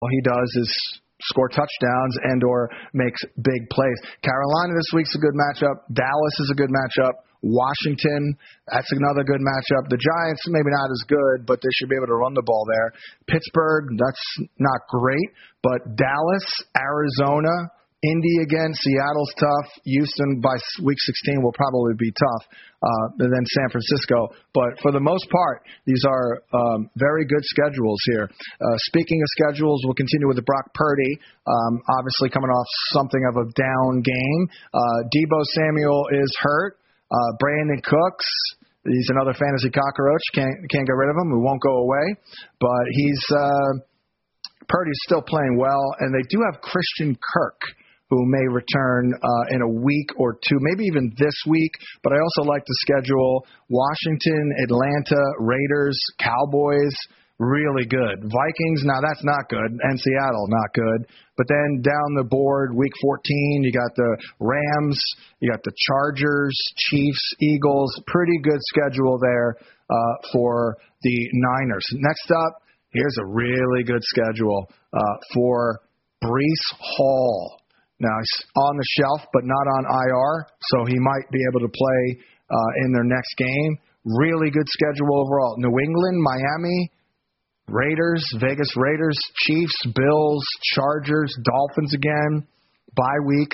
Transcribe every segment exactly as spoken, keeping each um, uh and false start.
all he does is score touchdowns and or makes big plays. Carolina this week's a good matchup. Dallas is a good matchup. Washington, that's another good matchup. The Giants, maybe not as good, but they should be able to run the ball there. Pittsburgh, that's not great, but Dallas, Arizona, Indy again, Seattle's tough. Houston by week sixteen will probably be tough. Uh, and then San Francisco. But for the most part, these are um, very good schedules here. Uh, speaking of schedules, we'll continue with the Brock Purdy, um, obviously coming off something of a down game. Uh, Deebo Samuel is hurt. Uh, Brandon Cooks, he's another fantasy cockroach. Can't, can't get rid of him. He won't go away. But he's uh, Purdy's still playing well. And they do have Christian Kirk, who may return uh, in a week or two, maybe even this week. But I also like the schedule. Washington, Atlanta, Raiders, Cowboys, really good. Vikings, now that's not good. And Seattle, not good. But then down the board, week fourteen, you got the Rams, you got the Chargers, Chiefs, Eagles. Pretty good schedule there uh, for the Niners. Next up, here's a really good schedule uh, for Breece Hall. Now, he's on the shelf, but not on I R, so he might be able to play uh, in their next game. Really good schedule overall. New England, Miami, Raiders, Vegas Raiders, Chiefs, Bills, Chargers, Dolphins again, bye week.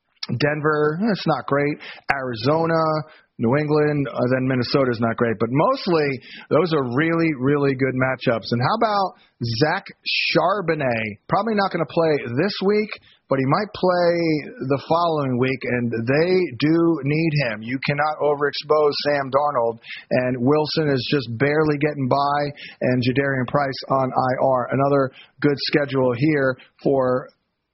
Denver, it's not great. Arizona, New England, uh, then Minnesota's not great. But mostly, those are really, really good matchups. And how about Zach Charbonnet? Probably not going to play this week, but he might play the following week, and they do need him. You cannot overexpose Sam Darnold, and Wilson is just barely getting by, and Jadarian Price on I R. Another good schedule here for,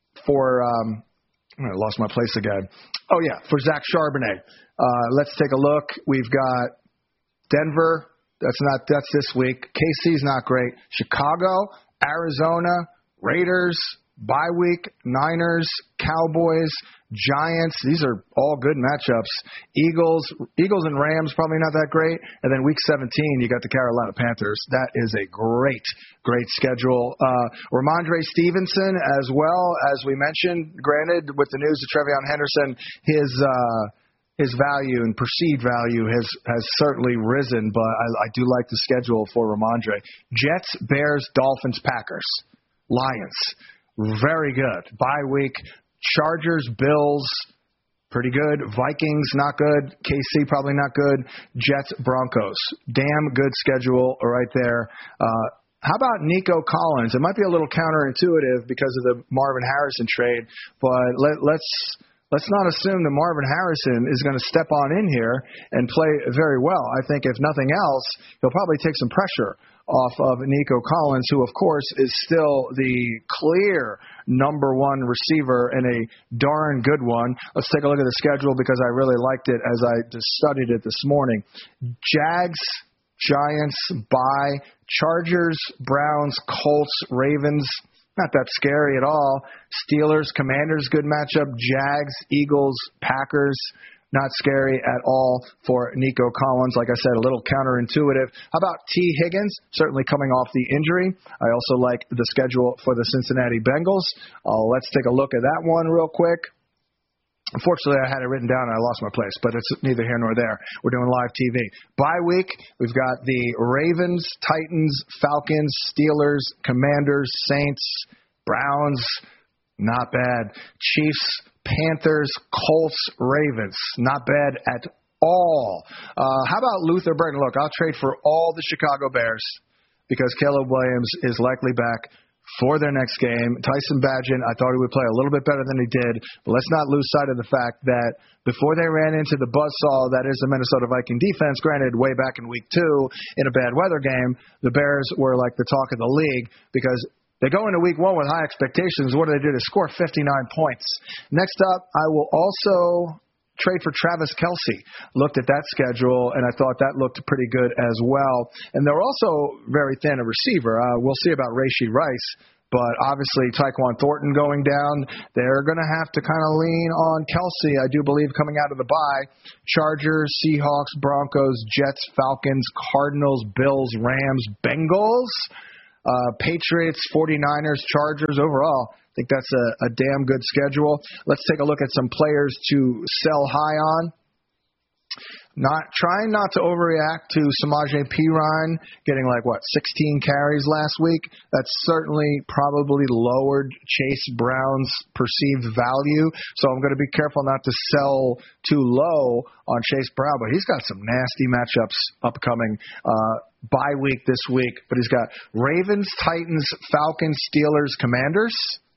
for um, I lost my place again. Oh, yeah, for Zach Charbonnet. Uh, let's take a look. We've got Denver. That's not. That's this week. K C's not great. Chicago, Arizona, Raiders, bye week, Niners, Cowboys, Giants. These are all good matchups. Eagles, Eagles and Rams probably not that great. And then week seventeen, you got the Carolina Panthers. That is a great, great schedule. Uh, Ramondre Stevenson as well, as we mentioned. Granted, with the news of Trevion Henderson, his uh, his value and perceived value has, has certainly risen, but I, I do like the schedule for Ramondre. Jets, Bears, Dolphins, Packers, Lions. Very good. Bye week. Chargers, Bills, pretty good. Vikings, not good. K C, probably not good. Jets, Broncos. Damn good schedule right there. Uh, how about Nico Collins? It might be a little counterintuitive because of the Marvin Harrison trade, but let, let's let's not assume that Marvin Harrison is going to step on in here and play very well. I think if nothing else, he'll probably take some pressure off of Nico Collins, who, of course, is still the clear number one receiver and a darn good one. Let's take a look at the schedule because I really liked it as I just studied it this morning. Jags, Giants, bye. Chargers, Browns, Colts, Ravens. Not that scary at all. Steelers, Commanders, good matchup. Jags, Eagles, Packers. Not scary at all for Nico Collins. Like I said, a little counterintuitive. How about T. Higgins? Certainly coming off the injury. I also like the schedule for the Cincinnati Bengals. Uh, let's take a look at that one real quick. Unfortunately, I had it written down and I lost my place, but it's neither here nor there. We're doing live T V. Bye week, we've got the Ravens, Titans, Falcons, Steelers, Commanders, Saints, Browns. Not bad. Chiefs, Panthers, Colts, Ravens. Not bad at all. Uh, how about Luther Burden? Look, I'll trade for all the Chicago Bears because Caleb Williams is likely back for their next game. Tyson Bagent, I thought he would play a little bit better than he did, but let's not lose sight of the fact that before they ran into the buzzsaw that is the Minnesota Viking defense, granted way back in week two in a bad weather game, the Bears were like the talk of the league because they go into week one with high expectations. What do they do? They score fifty-nine points. Next up, I will also trade for Travis Kelce. Looked at that schedule, and I thought that looked pretty good as well. And they're also very thin a receiver. Uh, we'll see about Rashee Rice, but obviously Tyquan Thornton going down, they're going to have to kind of lean on Kelce, I do believe, coming out of the bye. Chargers, Seahawks, Broncos, Jets, Falcons, Cardinals, Bills, Rams, Bengals. Uh, Patriots, forty-niners, Chargers overall. I think that's a, a damn good schedule. Let's take a look at some players to sell high on. Not trying not to overreact to Samaje Perine getting like what sixteen carries last week. That's certainly probably lowered Chase Brown's perceived value. So I'm going to be careful not to sell too low on Chase Brown. But he's got some nasty matchups upcoming. Uh, bye week this week, but he's got Ravens, Titans, Falcons, Steelers, Commanders.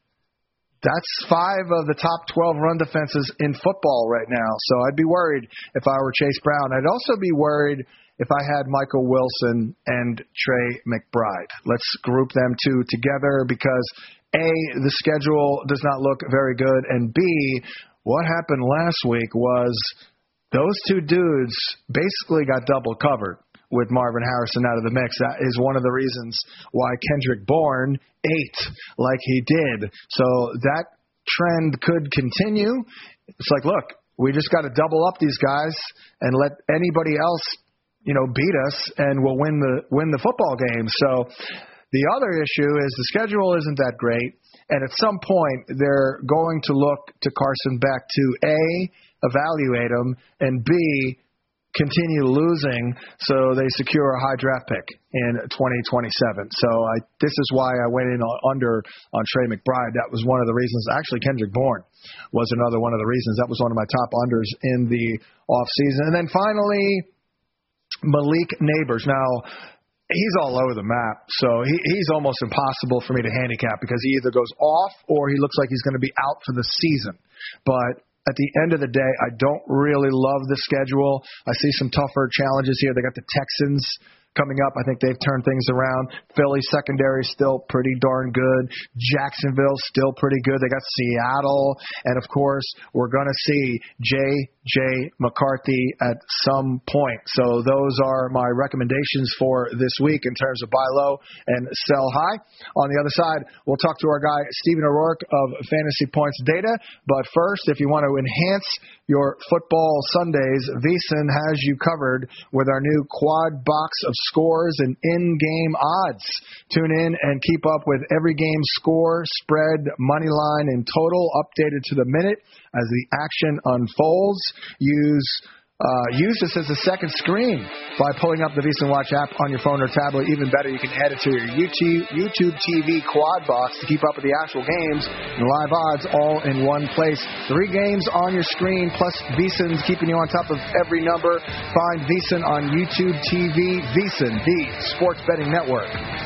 That's five of the top twelve run defenses in football right now. So I'd be worried if I were Chase Brown. I'd also be worried if I had Michael Wilson and Trey McBride. Let's group them two together because, A, the schedule does not look very good, and B, what happened last week was those two dudes basically got double covered with Marvin Harrison out of the mix. That is one of the reasons why Kendrick Bourne ate like he did. So that trend could continue. It's like, look, we just got to double up these guys and let anybody else, you know, beat us, and we'll win the win the football game. So the other issue is the schedule isn't that great, and at some point they're going to look to Carson Beck to A, evaluate him, and B, continue losing so they secure a high draft pick in twenty twenty-seven. So I, this is why I went in on, under on Trey McBride. That was one of the reasons. Actually, Kendrick Bourne was another one of the reasons. That was one of my top unders in the offseason. And then finally, Malik Neighbors. Now, he's all over the map, so he, he's almost impossible for me to handicap because he either goes off or he looks like he's going to be out for the season. But at the end of the day, I don't really love the schedule. I see some tougher challenges here. They got the Texans coming up. I think they've turned things around. Philly secondary still pretty darn good. Jacksonville still pretty good. They got Seattle. And, of course, we're going to see J J. McCarthy at some point. So those are my recommendations for this week in terms of buy low and sell high. On the other side, we'll talk to our guy Stephen O'Rourke of Fantasy Points Data. But first, if you want to enhance your football Sundays, VSiN has you covered with our new quad box of scores and in-game odds. Tune in and keep up with every game score, spread, money line, and total updated to the minute as the action unfolds. Use uh, use this as a second screen by pulling up the VSiN Watch app on your phone or tablet. Even better, you can add it to your YouTube, YouTube T V quad box to keep up with the actual games and live odds all in one place. Three games on your screen, plus VSiN's keeping you on top of every number. Find VSiN on YouTube T V. VSiN, the Sports Betting Network.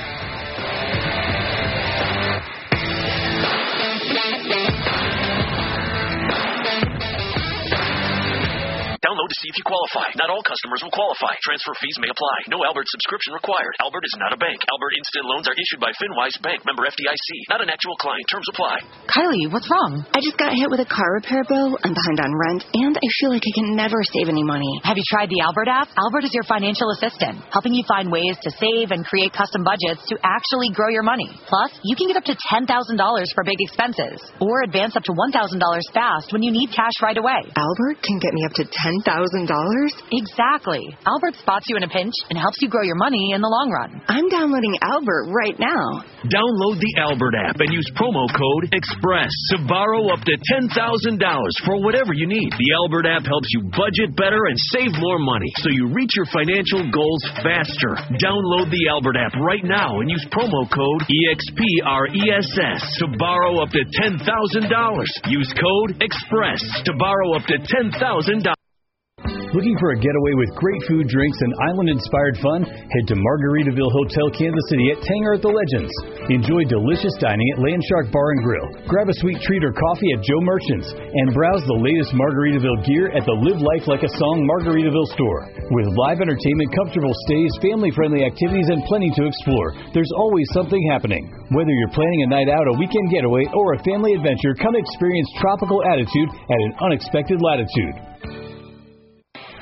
Download to see if you qualify. Not all customers will qualify. Transfer fees may apply. No Albert subscription required. Albert is not a bank. Albert Instant Loans are issued by FinWise Bank, member F D I C. Not an actual client. Terms apply. Kylie, what's wrong? I just got hit with a car repair bill. I'm behind on rent, and I feel like I can never save any money. Have you tried the Albert app? Albert is your financial assistant, helping you find ways to save and create custom budgets to actually grow your money. Plus, you can get up to ten thousand dollars for big expenses, or advance up to one thousand dollars fast when you need cash right away. Albert can get me up to ten thousand dollars? Exactly. Albert spots you in a pinch and helps you grow your money in the long run. I'm downloading Albert right now. Download the Albert app and use promo code EXPRESS to borrow up to ten thousand dollars for whatever you need. The Albert app helps you budget better and save more money so you reach your financial goals faster. Download the Albert app right now and use promo code EXPRESS to borrow up to ten thousand dollars. Use code EXPRESS to borrow up to ten thousand dollars. Looking for a getaway with great food, drinks, and island-inspired fun? Head to Margaritaville Hotel Kansas City at Tanger at the Legends. Enjoy delicious dining at Landshark Bar and Grill. Grab a sweet treat or coffee at Joe Merchant's. And browse the latest Margaritaville gear at the Live Life Like a Song Margaritaville store. With live entertainment, comfortable stays, family-friendly activities, and plenty to explore, there's always something happening. Whether you're planning a night out, a weekend getaway, or a family adventure, come experience tropical attitude at an unexpected latitude.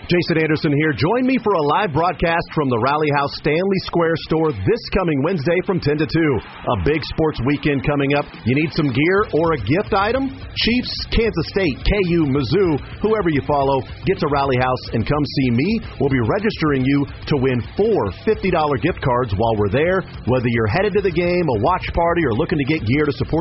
Jason Anderson here. Join me for a live broadcast from the Rally House Stanley Square store this coming Wednesday from ten to two. A big sports weekend coming up. You need some gear or a gift item? Chiefs, Kansas State, K U, Mizzou, whoever you follow, get to Rally House and come see me. We'll be registering you to win four fifty dollars gift cards while we're there. Whether you're headed to the game, a watch party, or looking to get gear to support